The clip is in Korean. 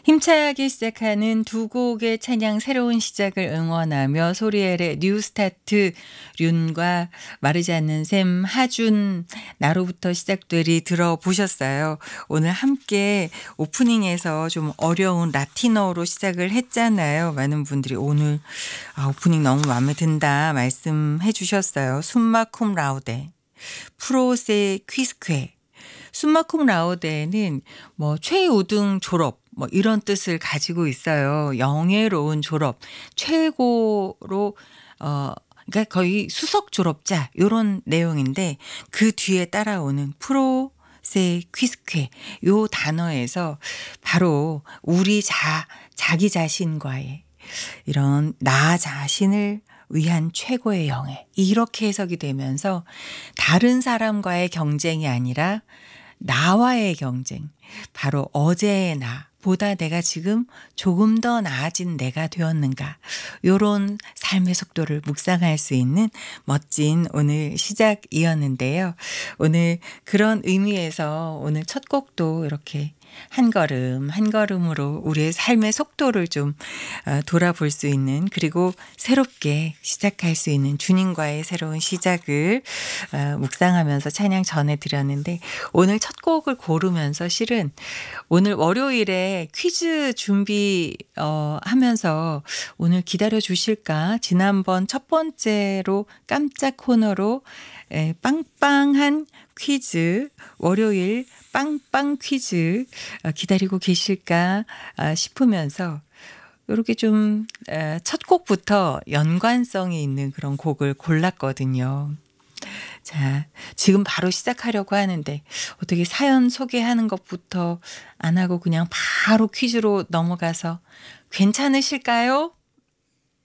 힘차게 시작하는 두 곡의 찬양 새로운 시작을 응원하며 소리엘의 뉴스타트 륜과 마르지 않는 샘 하준 나로부터 시작되리 들어보셨어요. 오늘 함께 오프닝에서 좀 어려운 라틴어로 시작을 했잖아요. 많은 분들이 오늘 오프닝 너무 마음에 든다 말씀해 주셨어요. 숨마쿰 라우데 프로세 퀴스퀘 숨마쿰 라우데는 뭐 최우등 졸업 뭐 이런 뜻을 가지고 있어요. 영예로운 졸업, 최고로 그러니까 거의 수석 졸업자 요런 내용인데 그 뒤에 따라오는 프로세 퀴스퀘 요 단어에서 바로 우리 자기 자신과의 이런 나 자신을 위한 최고의 영예 이렇게 해석이 되면서 다른 사람과의 경쟁이 아니라 나와의 경쟁, 바로 어제의 나보다 내가 지금 조금 더 나아진 내가 되었는가 요런 삶의 속도를 묵상할 수 있는 멋진 오늘 시작이었는데요. 오늘 그런 의미에서 오늘 첫 곡도 이렇게 한 걸음 한 걸음으로 우리의 삶의 속도를 좀 돌아볼 수 있는 그리고 새롭게 시작할 수 있는 주님과의 새로운 시작을 묵상하면서 찬양 전해드렸는데 오늘 첫 곡을 고르면서 실은 오늘 월요일에 퀴즈 준비하면서 오늘 기다려 주실까 지난번 첫 번째로 깜짝 코너로 빵빵한 퀴즈 월요일 빵빵 퀴즈 기다리고 계실까 싶으면서 이렇게 좀 첫 곡부터 연관성이 있는 그런 곡을 골랐거든요. 자, 지금 바로 시작하려고 하는데 어떻게 사연 소개하는 것부터 안 하고 그냥 바로 퀴즈로 넘어가서 괜찮으실까요?